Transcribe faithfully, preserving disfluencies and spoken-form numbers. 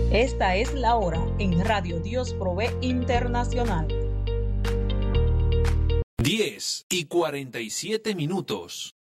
Esta es la hora en Radio Dios Provee Internacional. diez y cuarenta y siete minutos.